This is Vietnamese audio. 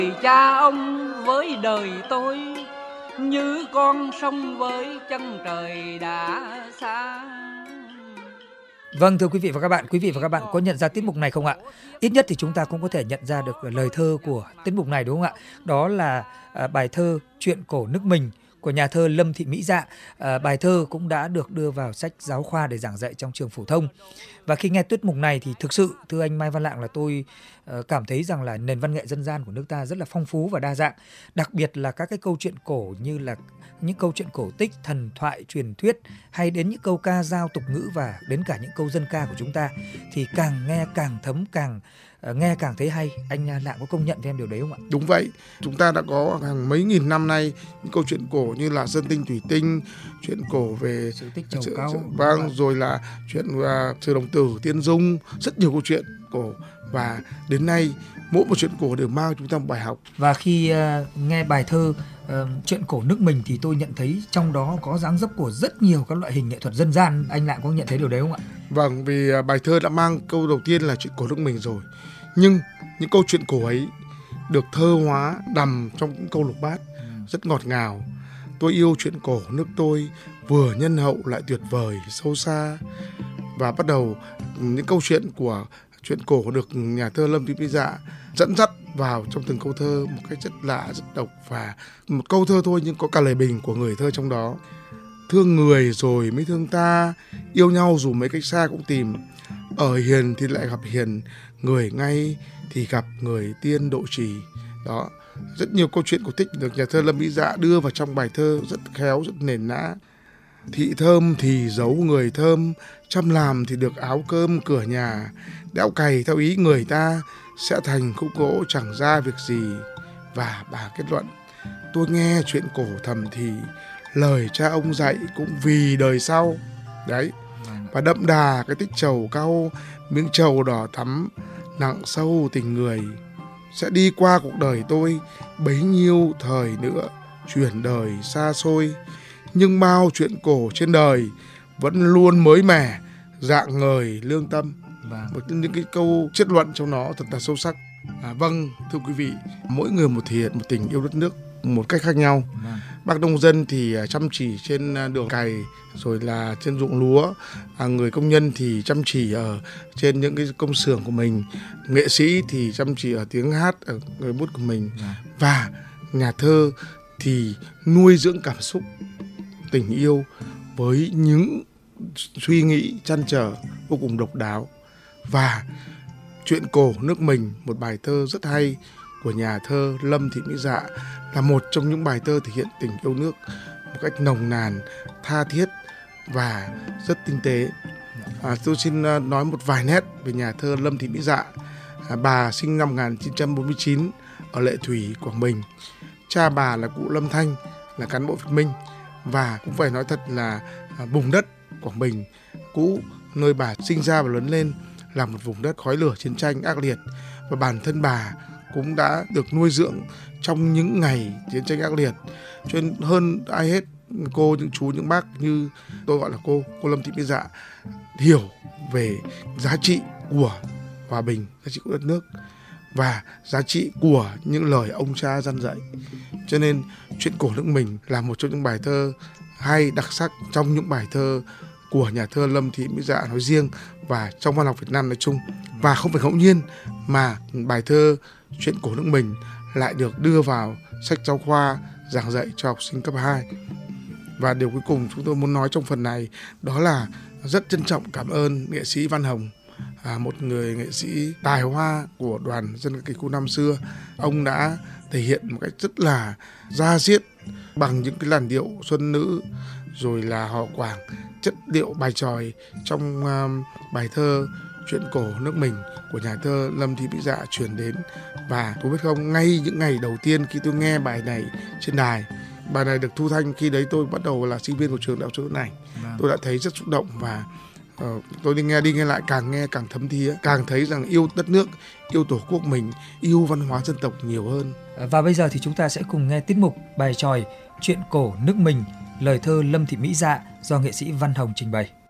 Cha ông với đời tôi như con sông với chân trời đã xa. Vâng, thưa quý vị và các bạn có nhận ra tiết mục này không ạ? Ít nhất thì chúng ta cũng có thể nhận ra được lời thơ của tiết mục này đúng không ạ? Đó là bài thơ Chuyện cổ nước mình của nhà thơ Lâm Thị Mỹ Dạ. Bài thơ cũng đã được đưa vào sách giáo khoa để giảng dạy trong trường phổ thông. Và khi nghe tiết mục này thì thực sự, thưa anh Mai Văn Lạng, là tôi cảm thấy rằng là nền văn nghệ dân gian của nước ta rất là phong phú và đa dạng. Đặc biệt là các cái câu chuyện cổ như là những câu chuyện cổ tích, thần thoại, truyền thuyết, hay đến những câu ca dao tục ngữ và đến cả những câu dân ca của chúng ta thì càng nghe càng thấm, càng nghe càng thấy hay. Anh Lạng có công nhận với em điều đấy không ạ? Đúng vậy, chúng ta đã có hàng mấy nghìn năm nay những câu chuyện cổ như là Sơn Tinh Thủy Tinh, chuyện cổ về Sự tích Trầu Cau, vâng, rồi là chuyện Sử Đồng Tử, Tiên Dung, rất nhiều câu chuyện cổ, và đến nay mỗi một chuyện cổ đều mang chúng ta một bài học. Và khi nghe bài thơ Chuyện cổ nước mình thì tôi nhận thấy trong đó có dáng dấp của rất nhiều các loại hình nghệ thuật dân gian. Anh Lạng có nhận thấy điều đấy không ạ? Vâng, vì bài thơ đã mang câu đầu tiên là chuyện cổ nước mình rồi, nhưng những câu chuyện cổ ấy được thơ hóa đằm trong những câu lục bát rất ngọt ngào. Tôi yêu chuyện cổ nước tôi, vừa nhân hậu lại tuyệt vời sâu xa. Và bắt đầu những câu chuyện của chuyện cổ được nhà thơ Lâm Thị Mỹ Dạ dẫn dắt vào trong từng câu thơ một cách rất lạ, rất độc, và một câu thơ thôi nhưng có cả lời bình của người thơ trong đó. Thương người rồi mới thương ta, yêu nhau dù mấy cách xa cũng tìm, ở hiền thì lại gặp hiền, người ngay thì gặp người tiên độ trì. Đó, rất nhiều câu chuyện cổ tích được nhà thơ Lâm Mỹ Dạ đưa vào trong bài thơ rất khéo, rất nền nã. Thị thơm thì giấu người thơm, chăm làm thì được áo cơm cửa nhà, đẽo cày theo ý người ta, sẽ thành khúc gỗ chẳng ra việc gì. Và bà kết luận, tôi nghe chuyện cổ thầm thì lời cha ông dạy cũng vì đời sau. Đấy, và đậm đà cái tích trầu cau, miếng trầu đỏ thắm, nặng sâu tình người. Sẽ đi qua cuộc đời tôi bấy nhiêu thời nữa, chuyển đời xa xôi, nhưng bao chuyện cổ trên đời vẫn luôn mới mẻ, rạng ngời lương tâm. Những cái câu chất luận trong nó thật là sâu sắc. Vâng, thưa quý vị, mỗi người một thể hiện một tình yêu đất nước một cách khác nhau. Bác nông dân thì chăm chỉ trên đường cày, rồi là trên ruộng lúa. Người công nhân thì chăm chỉ ở trên những cái công xưởng của mình. Nghệ sĩ thì chăm chỉ ở tiếng hát, ở người bút của mình. Và nhà thơ thì nuôi dưỡng cảm xúc, tình yêu với những suy nghĩ trăn trở vô cùng độc đáo. Và chuyện cổ nước mình, một bài thơ rất hay của nhà thơ Lâm Thị Mỹ Dạ, là một trong những bài thơ thể hiện tình yêu nước một cách nồng nàn, tha thiết và rất tinh tế. Tôi xin nói một vài nét về nhà thơ Lâm Thị Mỹ Dạ. Bà sinh năm 1949 ở Lệ Thủy, Quảng Bình. Cha bà là cụ Lâm Thanh, là cán bộ Việt Minh. Và cũng phải nói thật là vùng đất Quảng Bình cũ, nơi bà sinh ra và lớn lên, là một vùng đất khói lửa chiến tranh ác liệt. Và bản thân bà cũng đã được nuôi dưỡng trong những ngày chiến tranh ác liệt. Cho nên hơn ai hết, cô, những chú, những bác như tôi gọi là cô Lâm Thị Mỹ Dạ, hiểu về giá trị của hòa bình, giá trị của đất nước và giá trị của những lời ông cha dăn dạy. Cho nên chuyện cổ nước mình là một trong những bài thơ hay, đặc sắc trong những bài thơ của nhà thơ Lâm Thị Mỹ Dạ nói riêng và trong văn học Việt Nam nói chung. Và không phải ngẫu nhiên mà bài thơ Chuyện cổ nước mình lại được đưa vào sách giáo khoa giảng dạy cho học sinh cấp 2. Và điều cuối cùng chúng tôi muốn nói trong phần này đó là rất trân trọng cảm ơn nghệ sĩ Văn Hồng, một người nghệ sĩ tài hoa của đoàn dân ca kịch khu năm xưa. Ông đã thể hiện một cách rất là da diết bằng những cái làn điệu xuân nữ, rồi là hò quảng, chất điệu bài chòi trong bài thơ Chuyện cổ nước mình của nhà thơ Lâm Thị Mỹ Dạ truyền đến. Và tôi biết không, ngay những ngày đầu tiên khi tôi nghe bài này trên đài, bài này được thu thanh khi đấy tôi bắt đầu là sinh viên của trường Đại học Xuất Ảnh, tôi đã thấy rất xúc động. Và tôi đi nghe lại, càng nghe càng thấm thía, càng thấy rằng yêu đất nước, yêu tổ quốc mình, yêu văn hóa dân tộc nhiều hơn. Và bây giờ thì chúng ta sẽ cùng nghe tiết mục bài chòi Chuyện cổ nước mình, lời thơ Lâm Thị Mỹ Dạ do nghệ sĩ Văn Hồng trình bày.